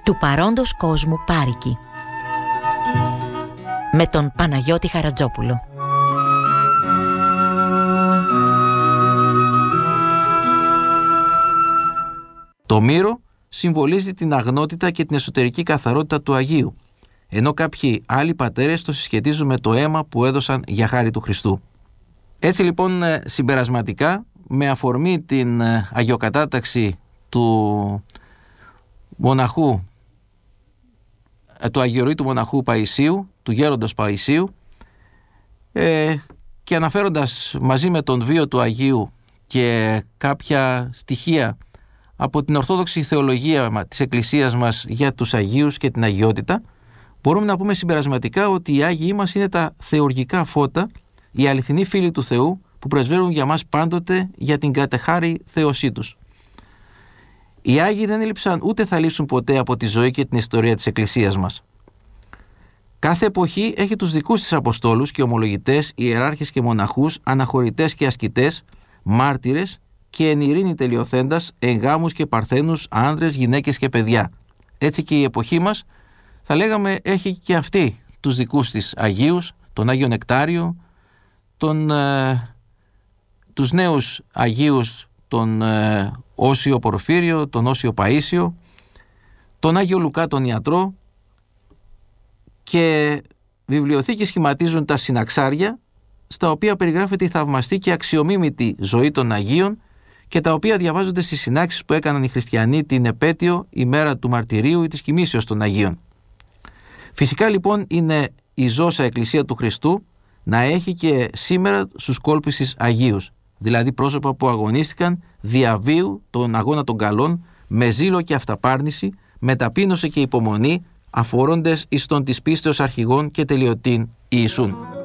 Του παρόντος κόσμου πάρικη, με τον Παναγιώτη Χαρατζόπουλο. Το μύρο συμβολίζει την αγνότητα και την εσωτερική καθαρότητα του Αγίου, ενώ κάποιοι άλλοι πατέρες το συσχετίζουν με το αίμα που έδωσαν για χάρη του Χριστού. Έτσι λοιπόν, συμπερασματικά, με αφορμή την αγιοκατάταξη του μοναχού, του αγιορείτου μοναχού Παϊσίου, του γέροντος Παϊσίου, και αναφέροντας μαζί με τον βίο του Αγίου και κάποια στοιχεία από την ορθόδοξη θεολογία της Εκκλησίας μας για τους Αγίους και την αγιότητα, μπορούμε να πούμε συμπερασματικά ότι οι Άγιοι μας είναι τα θεουργικά φώτα, οι αληθινοί φίλοι του Θεού που πρεσβεύουν για μας πάντοτε για την κατεχάρη θεωσή τους. Οι Άγιοι δεν έλειψαν ούτε θα λείψουν ποτέ από τη ζωή και την ιστορία της Εκκλησίας μας. Κάθε εποχή έχει τους δικούς της αποστόλους και ομολογητές, ιεράρχες και μοναχούς, αναχωρητές και ασκητές, μάρτυρες και εν ειρήνη τελειωθέντας, εγγάμους και παρθένους, άνδρες, γυναίκες και παιδιά. Έτσι και η εποχή μας, θα λέγαμε, έχει και αυτή τους δικούς της Αγίους, τον Άγιο Νεκτάριο, τους νέους Αγίους, τον Όσιο Πορφύριο, τον Όσιο Παΐσιο, τον Άγιο Λουκά τον Ιατρό, και βιβλιοθήκες σχηματίζουν τα συναξάρια, στα οποία περιγράφεται η θαυμαστή και αξιομίμητη ζωή των Αγίων και τα οποία διαβάζονται στις συνάξεις που έκαναν οι χριστιανοί την επέτειο ημέρα του μαρτυρίου ή της κοιμήσεως των Αγίων. Φυσικά λοιπόν είναι η ζώσα Εκκλησία του Χριστού να έχει και σήμερα στους κόλπους της Αγίους, δηλαδή πρόσωπα που αγωνίστηκαν διαβίου τον αγώνα των καλών με ζήλο και αυταπάρνηση, με ταπείνωση και υπομονή, αφορώντες εις τον της πίστεως αρχηγών και τελειωτήν Ιησούν.